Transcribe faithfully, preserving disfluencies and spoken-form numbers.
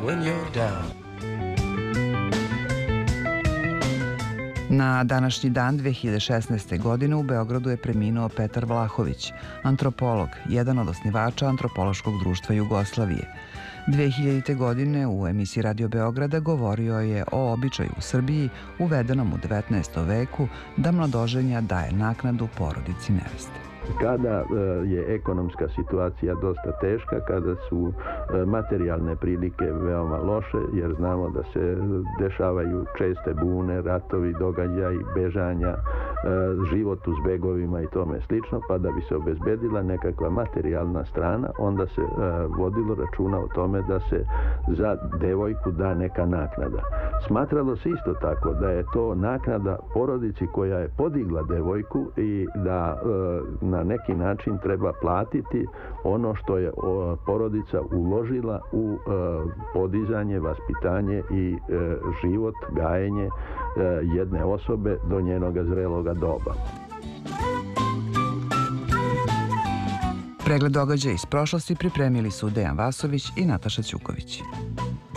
when you're down. Na današnji dan dve hiljade šesnaeste. godine u Beogradu je preminuo Petar Vlahović, antropolog, jedan od osnivača Antropološkog društva Jugoslavije. dve hiljadite. godine u emisiji Radio Beograda govorio je o običaju u Srbiji uvedenom u devetnaestom veku da mladoženja daje naknadu porodici neveste. Kada je ekonomska situacija dosta teška, kada su materijalne prilike veoma loše, jer znamo da se dešavaju česte bune, ratovi, događaji, bežanja, život u zbegovima i tome slično, pa da bi se obezbedila nekakva materijalna strana, onda se vodilo računa o tome da se za devojku da neka naknada. Smatralo se isto tako da je to naknada porodici koja je podigla devojku i da na neki način treba platiti ono što je porodica uložila u podizanje, vaspitanje i život, gajenje jedne osobe do njenoga zreloga doba. Pregled događaja iz prošlosti pripremili su Dejan Vasović i Nataša Ćuković.